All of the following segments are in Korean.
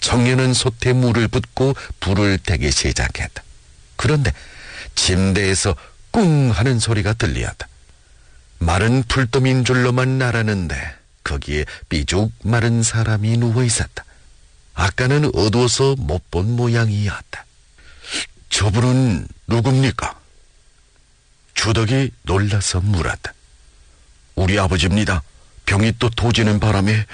청년은 솥에 물을 붓고 불을 떼기 시작했다. 그런데 침대에서 꿍 하는 소리가 들리었다. 마른 풀더미인 줄로만 알았는데 거기에 삐죽 마른 사람이 누워있었다. 아까는 어두워서 못 본 모양이었다. 저분은 누굽니까? 주덕이 놀라서 물었다. 우리 아버지입니다. 병이 또 도지는 바람에.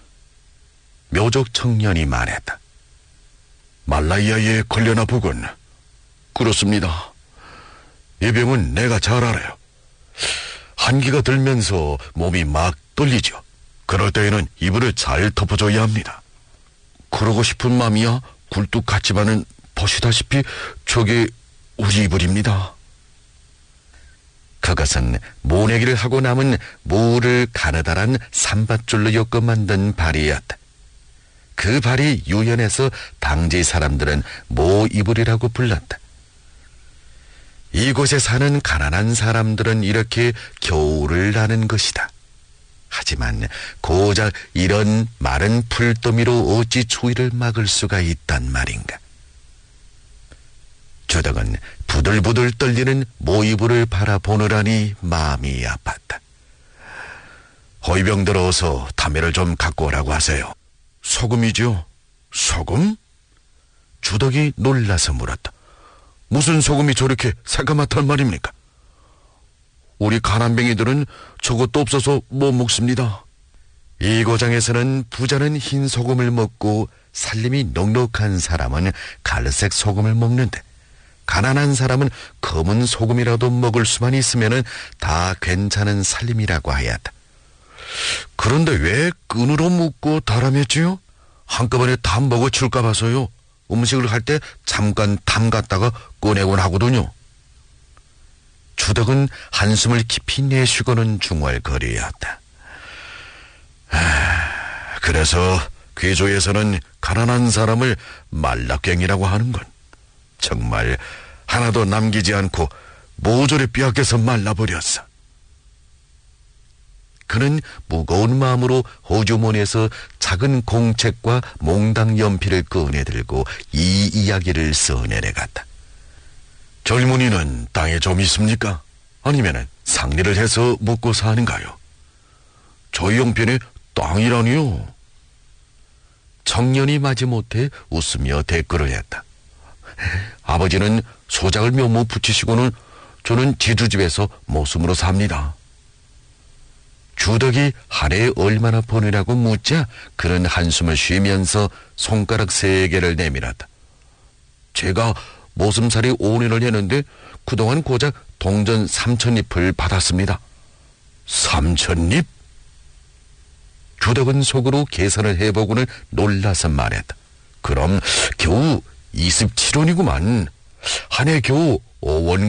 묘족 청년이 말했다. 말라이아에 걸려나 보군. 그렇습니다. 이 병은 내가 잘 알아요. 한기가 들면서 몸이 막 떨리죠. 그럴 때에는 이불을 잘 덮어줘야 합니다. 그러고 싶은 마음이야 굴뚝 같지만은 보시다시피 저게 우리 이불입니다. 그것은 모내기를 하고 남은 무를 가느다란 산밧줄로 엮어 만든 발이었다. 그 발이 유연해서 당지 사람들은 모이불이라고 불렀다. 이곳에 사는 가난한 사람들은 이렇게 겨울을 나는 것이다. 하지만 고작 이런 마른 풀더미로 어찌 추위를 막을 수가 있단 말인가. 주덕은 부들부들 떨리는 모이불을 바라보느라니 마음이 아팠다. 호위병들 어서 담배를 좀 갖고 오라고 하세요. 소금이죠? 소금? 주덕이 놀라서 물었다. 무슨 소금이 저렇게 새까맣단 말입니까? 우리 가난뱅이들은 저것도 없어서 못 먹습니다. 이 고장에서는 부자는 흰 소금을 먹고 살림이 넉넉한 사람은 갈색 소금을 먹는데 가난한 사람은 검은 소금이라도 먹을 수만 있으면 다 괜찮은 살림이라고 하였다. 그런데 왜 끈으로 묶고 달아맸지요? 한꺼번에 다 먹어칠까 봐서요. 음식을 할 때 잠깐 담갔다가 꺼내곤 하거든요. 주덕은 한숨을 깊이 내쉬고는 중얼거리었다. 그래서 귀족에서는 가난한 사람을 말라꽹이라고 하는군. 정말 하나도 남기지 않고 모조리 빼앗겨서 말라버렸어. 그는 무거운 마음으로 호주머니에서 작은 공책과 몽당 연필을 꺼내들고 이 이야기를 써내려갔다. 젊은이는 땅에 좀 있습니까? 아니면 상리를 해서 먹고 사는가요? 저희 형편에 땅이라니요. 청년이 마지못해 웃으며 대꾸를 했다. 아버지는 소작을 묘모 붙이시고는 저는 지주집에서 모숨으로 삽니다. 주덕이 하루에 얼마나 버느냐고 묻자 그는 한숨을 쉬면서 손가락 3개를 내밀었다. 제가 모슴살이 5년을 했는데 그동안 고작 동전 3,000립을 받았습니다. 3,000립? 주덕은 속으로 계산을 해보고는 놀라서 말했다. 그럼 겨우 27원이구만. 한 해 겨우 5원